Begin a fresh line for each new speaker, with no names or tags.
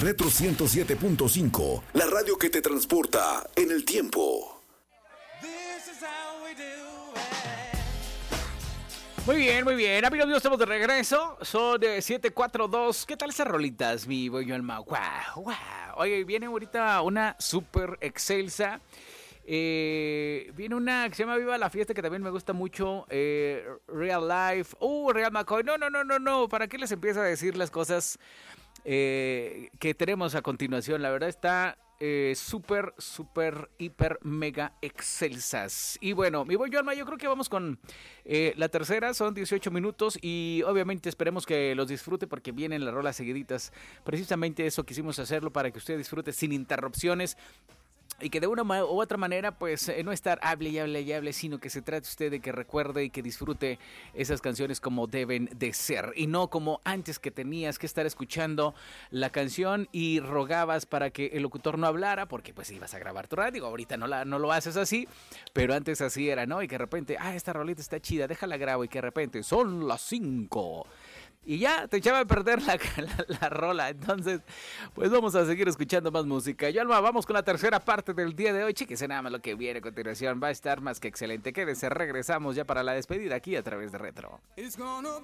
Retro 107.5, la radio que te transporta en el tiempo.
Muy bien, muy bien. Amigos míos, estamos de regreso. Son 7:42. ¿Qué tal esas rolitas, mi bollo alma? ¡Wow! ¡Wow! Oye, viene ahorita una super excelsa. Viene una que se llama Viva la Fiesta, que también me gusta mucho. Real Life. Real McCoy. No. ¿Para qué les empiezo a decir las cosas que tenemos a continuación? La verdad está súper, hiper, mega excelsas. Y bueno, mi bollo alma, yo creo que vamos con la tercera. Son 18 minutos y obviamente esperemos que los disfrute porque vienen las rolas seguiditas. Precisamente eso quisimos hacerlo, para que usted disfrute sin interrupciones. Y que de una u otra manera, pues, no estar hable y hable, sino que se trate usted de que recuerde y que disfrute esas canciones como deben de ser. Y no como antes, que tenías que estar escuchando la canción y rogabas para que el locutor no hablara, porque pues ibas a grabar tu radio. Ahorita no lo haces así, pero antes así era, ¿no? Y que de repente, esta rolita está chida, déjala grabo, y que de repente, son las 5. Y ya te echaba a perder la rola. Entonces, pues vamos a seguir escuchando más música. Yo, Alma, vamos con la tercera parte del día de hoy. Chéquese nada más lo que viene a continuación. Va a estar más que excelente. Quédense, regresamos ya para la despedida aquí a través de Retro. It's gonna